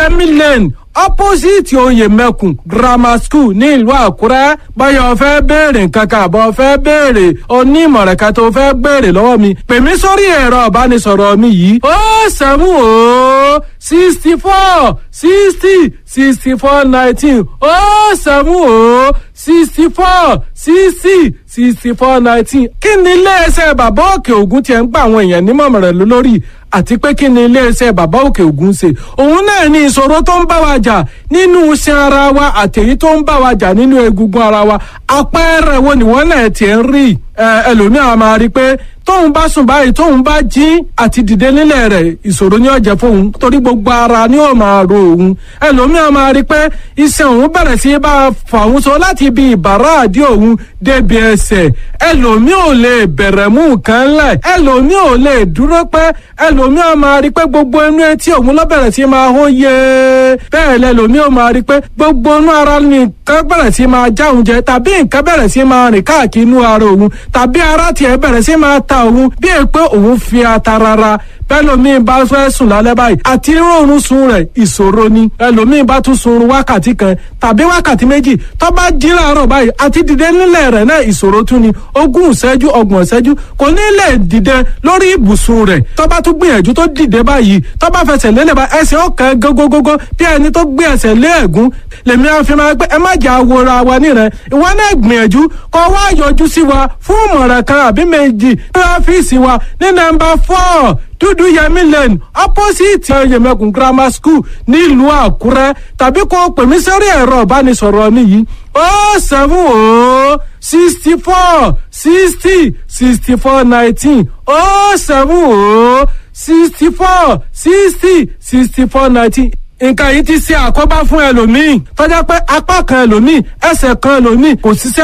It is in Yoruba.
Yẹmí Lane opposite oyè mẹ́kùn grammar school ní ìlú Àkúrẹ́. Báyọ̀ fẹ́ béèrè nǹkan kan àbọ̀ fẹ́ béèrè onímọ̀ràn kan tó fẹ́ béèrè lọ́wọ́ mi, pè mí sórí ẹ̀rọ ìbánisọ̀rọ̀ mi yìí 070 64 60 64 19 64 19. Kí ni iléeṣẹ́ bàbá òkè ògùn tiẹ̀ ń gba àwọn èèyàn nímọ̀ràn lórí, àti pé kí ni iléeṣẹ́ bàbá òkè ògùn ṣe? Òun náà ní ìṣòro tó ń bá wa jà nínú iṣan ara wa àtèyí tó ń bá wa jà nínú egungun ara wa. Àpẹẹrẹ wo ni wọ́n náà tiẹ̀ ń rí? Ẹlòmíràn máa rí pé tóun bá sùn báyìí tóun bá jí àti dìde nílẹ̀ rẹ̀ ìṣòro ni ó jẹ́ fóun, torí gbogbo ara ni ó máa ro òun. Ẹlòmíràn máa rí pé iṣan òun bẹ̀rẹ̀ sí bá fà òun so láti ibi ìbàrá àdí òun débi ẹsẹ̀. Ẹlòmí ò lè bẹ̀rẹ̀ mú nǹkan lẹ̀, ẹlòmí ò lè dúró pẹ́, ẹlòmí ò máa rí pé gbogbo inú etí òun ló bẹ̀rẹ̀ sí máa hó yé. Bẹ́ẹ̀ lẹ́lòmí ò máa rí pé gbogbo inú ara ni nǹkan bẹ̀rẹ̀ sí máa já òun jẹ, tàbí nǹkan bẹ̀rẹ̀ sí máa rìn káàkiri inú ara òun, tàbí ara tiẹ̀ bẹ̀rẹ̀ sí máa ta òun bí è pé òun fi ata rárá. Bẹ́lòmíì bá fẹ́ sùn lálẹ́ báyìí àti rọrùn sùn rẹ̀ ìṣòro ni. Ẹlòmíì bá tún sùn wákàtí kan tàbí wákàtí méjì, tó bá jí láàárọ̀ báyìí àti dìde nílẹ̀ rẹ̀ náà ìṣòro tún ni. 20 ìṣẹ́jú 30 ìṣẹ́jú kò ní lè dìde lórí ibùsùn rẹ̀. Tó bá tún gbìyànjú tó dìde báyìí, tó bá fẹsẹ̀ lélẹ̀ bá ẹsẹ̀ ọ̀kan gógógógó bí ẹni tó gbé ẹsẹ̀ lé ẹ̀gún. Lèmi á fi máa pé ẹ má jà wòra wa níran. Ìwọ náà gbìyànjú kó wá yọjú sí wa fún ìmọ̀ràn kan àbí méjì ní ọ́fíìsì wa ní nọ́mbà 4 Dúdú Yẹmí Lane opposite Oyèmẹkùn grammar school nílùú Àkúrẹ́, tàbí kó pè mí sórí ẹ̀rọ ìbánisọ̀rọ̀ mi yìí 070 64 60 64 19 070 64 60 64 19. Nǹkan yìí ti ṣe àkóbá fún ẹlòmíì, tó jẹ́ pé apá kan ẹlòmíì, ẹsẹ̀ kan ẹlòmíì kò ṣiṣẹ́